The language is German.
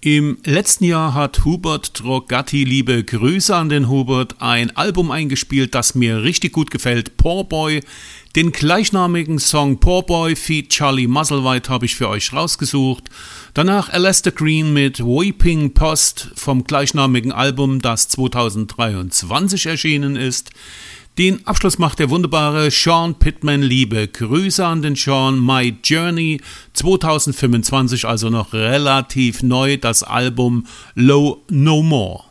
Im letzten Jahr hat Hubert Drogatti, liebe Grüße an den Hubert, ein Album eingespielt, das mir richtig gut gefällt, Poor Boy. Den gleichnamigen Song Poor Boy feat. Charlie Musselwhite habe ich für euch rausgesucht. Danach Alastair Green mit Weeping Post vom gleichnamigen Album, das 2023 erschienen ist. Den Abschluss macht der wunderbare Sean Pittman, liebe Grüße an den Sean, My Journey 2025, also noch relativ neu, das Album Low No More.